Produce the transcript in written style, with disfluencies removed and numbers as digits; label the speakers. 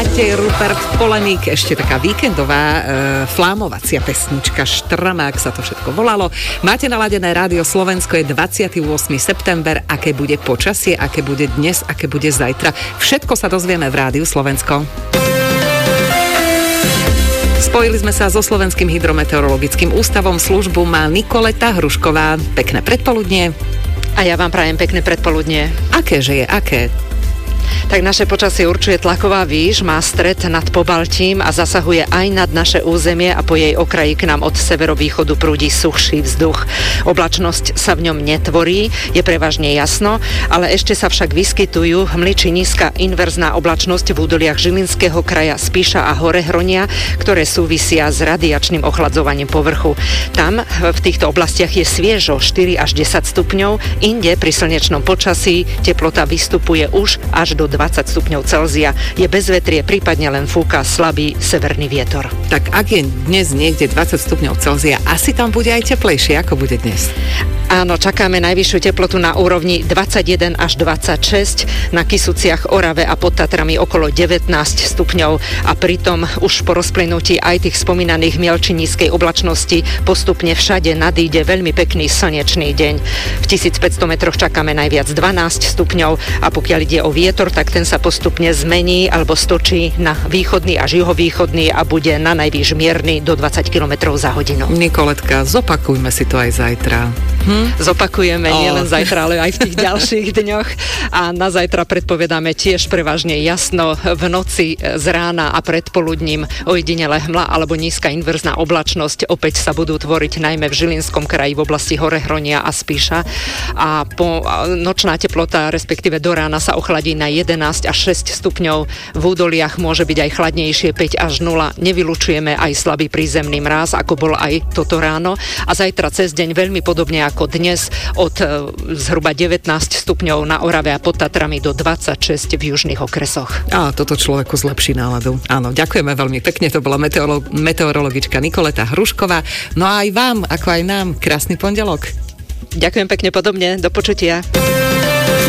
Speaker 1: Matej Rupert Polemík, ešte taká víkendová flámovacia pesnička Štramák sa to všetko volalo. Máte naladené Rádio Slovensko, je 28. september, aké bude počasie, aké bude dnes, aké bude zajtra. Všetko sa dozvieme v Rádiu Slovensko. Spojili sme sa so Slovenským hydrometeorologickým ústavom, službu má Nikoleta Hrušková. Pekné predpoludnie.
Speaker 2: A ja vám prajem pekné predpoludnie.
Speaker 1: Akéže je, aké?
Speaker 2: Tak naše počasie určuje tlaková výš, má stred nad Pobaltím a zasahuje aj nad naše územie a po jej okraji k nám od severovýchodu prúdi suchší vzduch. Oblačnosť sa v ňom netvorí, je prevažne jasno, ale ešte sa však vyskytujú hmliči nízka inverzná oblačnosť v údoliach Žilinského kraja, Spiša a Horehronia, ktoré súvisia s radiačným ochladzovaním povrchu. Tam v týchto oblastiach je sviežo 4 až 10 stupňov, inde pri slnečnom počasí teplota vystupuje už až do 20 stupňov Celzia. Je bezvetrie, prípadne len fúka slabý severný vietor.
Speaker 1: Tak ak je dnes niekde 20 stupňov Celzia, asi tam bude aj teplejšie, ako bude dnes.
Speaker 2: Áno, čakáme najvyššiu teplotu na úrovni 21 až 26, na Kysuciach, Orave a pod Tatrami okolo 19 stupňov a pritom už po rozplynutí aj tých spomínaných mielči nízkej oblačnosti postupne všade nadíde veľmi pekný slnečný deň. V 1500 metroch čakáme najviac 12 stupňov a pokiaľ ide o vietor, tak ten sa postupne zmení alebo stočí na východný až juhovýchodný a bude na najvýš mierny do 20 km za hodinu.
Speaker 1: Nikoletka, zopakujme si to aj zajtra.
Speaker 2: Zopakujeme nielen zajtra, ale aj v tých ďalších dňoch. A na zajtra predpovedáme tiež prevažne jasno. V noci z rána a predpoludním ojedinele hmla alebo nízka inverzná oblačnosť. Opäť sa budú tvoriť najmä v Žilinskom kraji v oblasti Horehronia a Spiša. A nočná teplota, respektíve do rána sa ochladí na 11 až 6 stupňov. V údoliach môže byť aj chladnejšie 5 až 0. Nevylučujeme aj slabý prízemný mráz, ako bol aj toto ráno. A zajtra cez deň veľmi podobne ako dnes, od zhruba 19 stupňov na Orave a pod Tatrami do 26 v južných okresoch.
Speaker 1: A toto človeku zlepší náladu. Áno, ďakujeme veľmi pekne, to bola meteorologička Nikoleta Hrušková. No a aj vám, ako aj nám, krásny pondelok.
Speaker 2: Ďakujem pekne, podobne, do počutia.